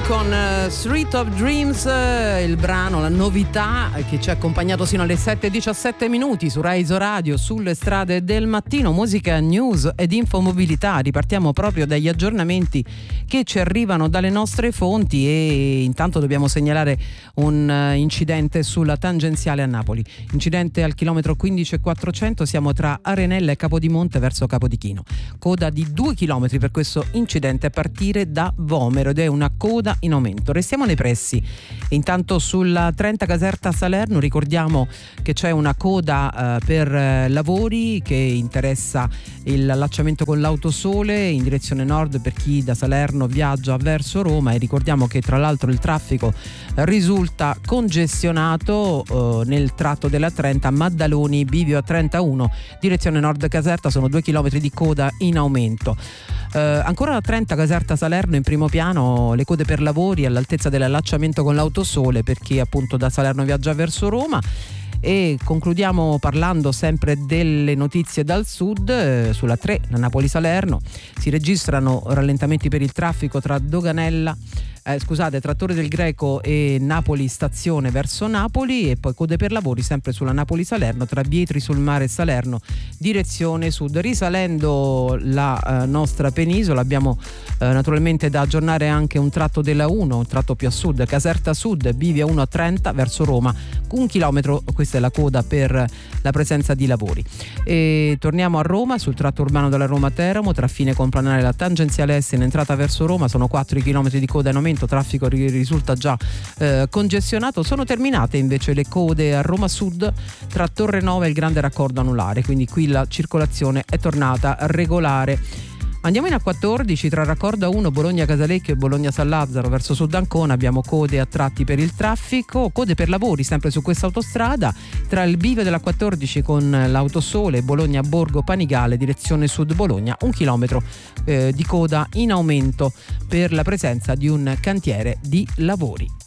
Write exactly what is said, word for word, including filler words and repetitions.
con uh, Street of Dreams, uh, il brano, la novità che ci ha accompagnato sino alle sette e diciassette minuti su Raiso Radio, sulle strade del mattino. Musica, news ed infomobilità. Ripartiamo proprio dagli aggiornamenti che ci arrivano dalle nostre fonti e intanto dobbiamo segnalare un uh, incidente sulla tangenziale a Napoli. Incidente al chilometro quindici e quattrocento, siamo tra Arenella e Capodimonte verso Capodichino. Coda di due chilometri per questo incidente a partire da Vomero ed è una coda in aumento. Restiamo nei pressi. Intanto sulla trenta Caserta Salerno ricordiamo che c'è una coda eh, per eh, lavori che interessa il allacciamento con l'Autosole in direzione nord per chi da Salerno viaggia verso Roma, e ricordiamo che tra l'altro il traffico risulta congestionato eh, nel tratto della trenta Maddaloni Bivio a trentauno direzione nord Caserta, sono due chilometri di coda in aumento. Eh, ancora la trenta Caserta Salerno in primo piano, le code per lavori all'altezza dell'allacciamento con l'Autosole per chi appunto da Salerno viaggia verso Roma. E concludiamo parlando sempre delle notizie dal sud. Eh, sulla tre, la Napoli-Salerno, si registrano rallentamenti per il traffico tra Doganella Eh, scusate, tra Torre del Greco e Napoli Stazione verso Napoli, e poi code per lavori sempre sulla Napoli-Salerno tra Vietri sul Mare e Salerno direzione sud. Risalendo la eh, nostra penisola abbiamo eh, naturalmente da aggiornare anche un tratto della uno, un tratto più a sud, Caserta Sud, Bivia uno a trenta verso Roma, un chilometro, questa è la coda per la presenza di lavori. E torniamo a Roma, sul tratto urbano della Roma-Teramo, tra Fine Complanare e la tangenziale est in entrata verso Roma, sono quattro i chilometri di coda in aumento, traffico risulta già eh, congestionato. Sono terminate invece le code a Roma Sud tra Torre Nova e il Grande Raccordo Anulare, quindi qui la circolazione è tornata regolare. Andiamo in A quattordici, tra Raccordo uno Bologna Casalecchio e Bologna San Lazzaro verso Sud Ancona abbiamo code a tratti per il traffico, code per lavori sempre su questa autostrada tra il bivio della quattordici con l'Autosole e Bologna Borgo Panigale direzione Sud Bologna, un chilometro eh, di coda in aumento per la presenza di un cantiere di lavori.